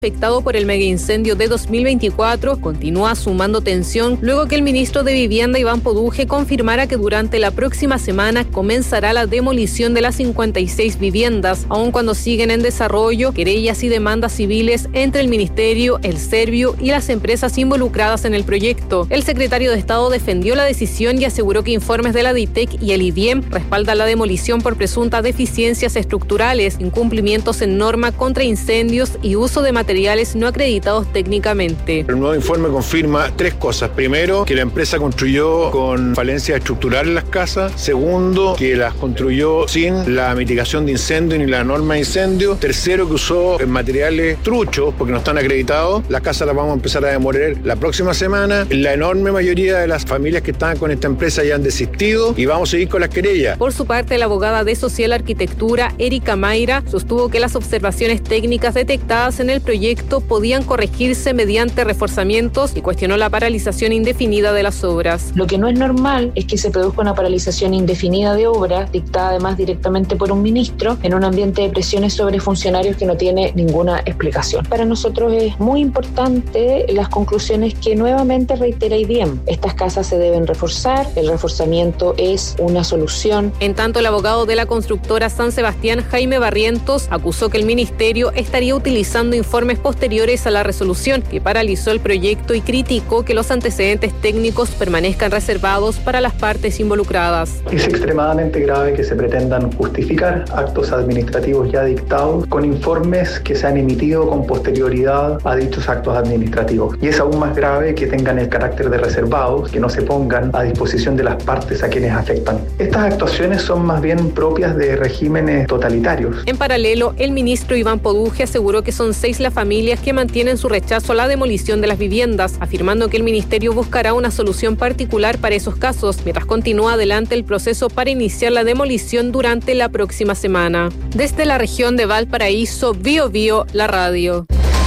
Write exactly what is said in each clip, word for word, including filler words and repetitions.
afectado por el megaincendio de dos mil veinticuatro continúa sumando tensión luego que el ministro de Vivienda, Iván Poduje, confirmara que durante la próxima semana comenzará la demolición de las cincuenta y seis viviendas, aun cuando siguen en desarrollo querellas y demandas civiles entre el ministerio, el Servio y las empresas involucradas en el proyecto. El secretario de Estado defendió la decisión y aseguró que informes de la DITEC y el I D I E M respaldan la demolición por presuntas deficiencias estructurales, incumplimientos en norma contra incendios y uso de materiales materiales no acreditados técnicamente. El nuevo informe confirma tres cosas. Primero, que la empresa construyó con falencias estructurales las casas. Segundo, que las construyó sin la mitigación de incendio ni la norma de incendio. Tercero, que usó materiales truchos porque no están acreditados. Las casas las vamos a empezar a demoler la próxima semana. La enorme mayoría de las familias que estaban con esta empresa ya han desistido y vamos a seguir con las querellas. Por su parte, la abogada de Social Arquitectura, Erika Mayra, sostuvo que las observaciones técnicas detectadas en el proyecto podían corregirse mediante reforzamientos y cuestionó la paralización indefinida de las obras. Lo que no es normal es que se produzca una paralización indefinida de obras, dictada además directamente por un ministro, en un ambiente de presiones sobre funcionarios que no tiene ninguna explicación. Para nosotros es muy importante las conclusiones que nuevamente reitera I D I E M. Estas casas se deben reforzar, el reforzamiento es una solución. En tanto, el abogado de la constructora San Sebastián, Jaime Barrientos, acusó que el ministerio estaría utilizando informes posteriores a la resolución que paralizó el proyecto y criticó que los antecedentes técnicos permanezcan reservados para las partes involucradas. Es extremadamente grave que se pretendan justificar actos administrativos ya dictados con informes que se han emitido con posterioridad a dichos actos administrativos. Y es aún más grave que tengan el carácter de reservados, que no se pongan a disposición de las partes a quienes afectan. Estas actuaciones son más bien propias de regímenes totalitarios. En paralelo, el ministro Iván Poduje aseguró que son seis las familias que mantienen su rechazo a la demolición de las viviendas, afirmando que el ministerio buscará una solución particular para esos casos, mientras continúa adelante el proceso para iniciar la demolición durante la próxima semana. Desde la región de Valparaíso, Bio Bio, la radio.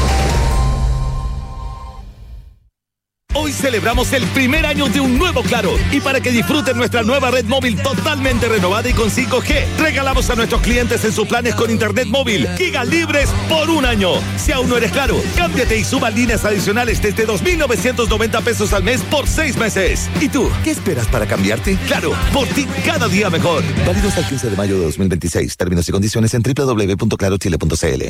Hoy celebramos el primer año de un nuevo Claro y para que disfruten nuestra nueva red móvil totalmente renovada y con cinco G, regalamos a nuestros clientes en sus planes con internet móvil gigas libres por un año. Si aún no eres Claro, cámbiate y suba líneas adicionales desde dos mil novecientos noventa pesos al mes por seis meses. ¿Y tú, qué esperas para cambiarte? Claro, por ti cada día mejor. Válido hasta el quince de mayo de dos mil veintiséis. Términos y condiciones en doble u doble u doble u punto claro chile punto c l.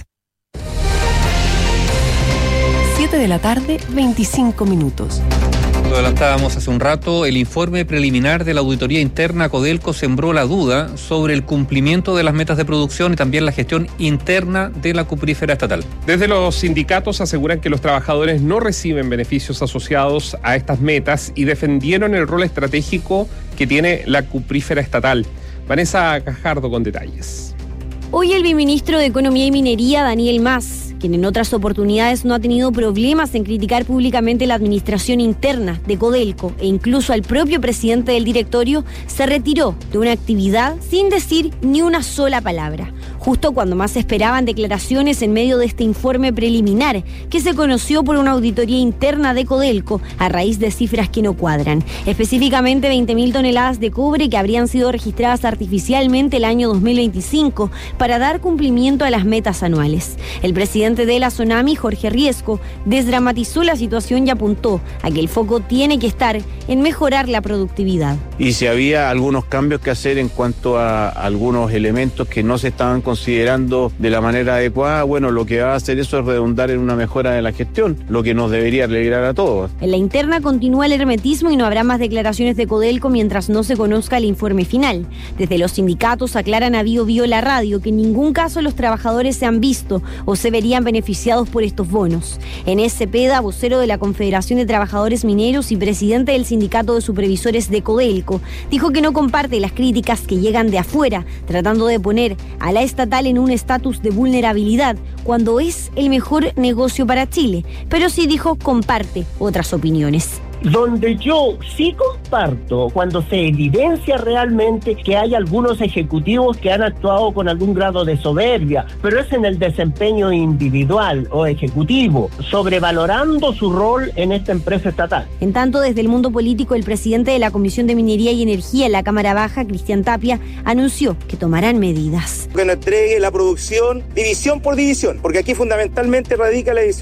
siete de la tarde, veinticinco minutos. Lo adelantábamos hace un rato, el informe preliminar de la auditoría interna Codelco sembró la duda sobre el cumplimiento de las metas de producción y también la gestión interna de la cuprífera estatal. Desde los sindicatos aseguran que los trabajadores no reciben beneficios asociados a estas metas y defendieron el rol estratégico que tiene la cuprífera estatal. Vanessa Cajardo con detalles. Hoy el viceministro de Economía y Minería, Daniel Mas, quien en otras oportunidades no ha tenido problemas en criticar públicamente la administración interna de Codelco e incluso al propio presidente del directorio, se retiró de una actividad sin decir ni una sola palabra, justo cuando más esperaban declaraciones en medio de este informe preliminar que se conoció por una auditoría interna de Codelco a raíz de cifras que no cuadran, específicamente veinte mil toneladas de cobre que habrían sido registradas artificialmente el año dos mil veinticinco para dar cumplimiento a las metas anuales. El presidente de la Sonami, Jorge Riesco, desdramatizó la situación y apuntó a que el foco tiene que estar en mejorar la productividad. Y si había algunos cambios que hacer en cuanto a algunos elementos que no se estaban considerando de la manera adecuada, bueno, lo que va a hacer eso es redundar en una mejora de la gestión, lo que nos debería alegrar a todos. En la interna continúa el hermetismo y no habrá más declaraciones de Codelco mientras no se conozca el informe final. Desde los sindicatos aclaran a Bio Bio la radio que en ningún caso los trabajadores se han visto o se verían beneficiados por estos bonos. En Cepeda, vocero de la Confederación de Trabajadores Mineros y presidente del Sindicato de Supervisores de Codelco, dijo que no comparte las críticas que llegan de afuera, tratando de poner a la estatal en un estatus de vulnerabilidad cuando es el mejor negocio para Chile, pero sí dijo comparte otras opiniones. Donde yo sí comparto cuando se evidencia realmente que hay algunos ejecutivos que han actuado con algún grado de soberbia, pero es en el desempeño individual o ejecutivo, sobrevalorando su rol en esta empresa estatal. En tanto, desde el mundo político, el presidente de la Comisión de Minería y Energía en la Cámara Baja, Cristian Tapia, anunció que tomarán medidas. Que nos entregue la producción división por división, porque aquí fundamentalmente radica la división